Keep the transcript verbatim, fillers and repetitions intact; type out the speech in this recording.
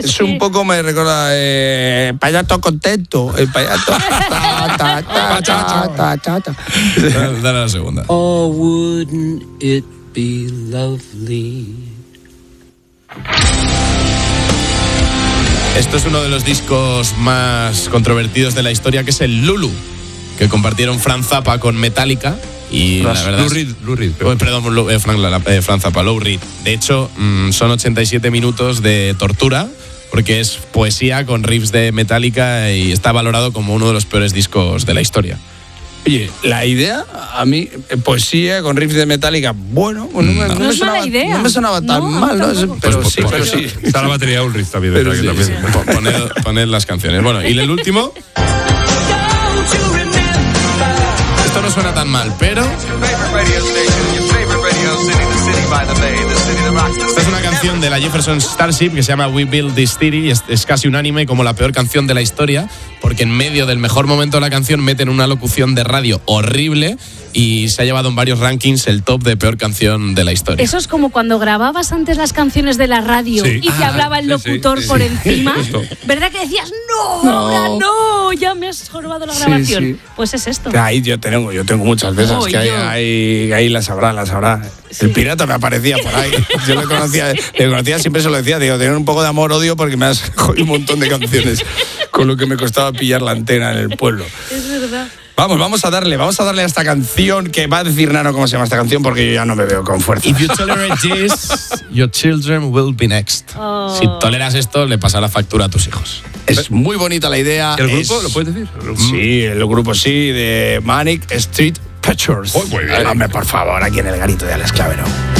Es un poco, me recuerda, eh, payaso contento. El payaso. Ta, ta, ta, ta, ta, ta, ta. Dale, dale a la segunda. Oh, wouldn't it be lovely? Esto es uno de los discos más controvertidos de la historia, que es el Lulu, que compartieron Frank Zappa con Metallica. Y la verdad Lou Reed, Lou Reed, oh, perdón, Lou, eh, Frank, la, eh, Frank Zappa, Lou Reed. De hecho, mmm, son ochenta y siete minutos de tortura, porque es poesía con riffs de Metallica y está valorado como uno de los peores discos de la historia. Oye, la idea, a mí, poesía con riffs de Metallica, bueno, no, no, no, no me, es sonaba, mala idea. no me sonaba tan no, mal, ¿no? Pero Pues, sí, pues, pero pues, sí. Está la batería Ulrich también. Pero que sí, también. sí. Poned, poned las canciones. Bueno, y el último. Esto no suena tan mal, pero esta es una canción de la Jefferson Starship que se llama We Build This City y es, es casi unánime como la peor canción de la historia, porque en medio del mejor momento de la canción meten una locución de radio horrible y se ha llevado en varios rankings el top de peor canción de la historia. Eso es como cuando grababas antes las canciones de la radio Sí. y te Ah, hablaba el sí, locutor sí, sí, por sí. encima. Justo. ¿Verdad que decías, no, No. ahora no, ya me has jorobado la Sí, grabación? sí. Pues es esto. Ahí yo tengo, yo tengo muchas de esas, Oh, que ahí, yo. ahí, ahí las habrá, las habrá. El pirata me aparecía por ahí. Yo le conocía, le conocía, siempre se lo decía, digo, tenía un poco de amor-odio porque me has jodido un montón de canciones, con lo que me costaba pillar la antena en el pueblo. Es verdad. Vamos, vamos a darle, vamos a darle a esta canción, que va a decir Nano cómo se llama esta canción, porque yo ya no me veo con fuerza. If you tolerate this, your children will be next. Oh. Si toleras esto, le pasará factura a tus hijos. Es muy bonita la idea. ¿El es- grupo? ¿Lo puedes decir? Sí, el grupo sí, de Manic Street Preachers. Oh, muy bien. Hombre, por favor, aquí en el garito de Alex Clavero.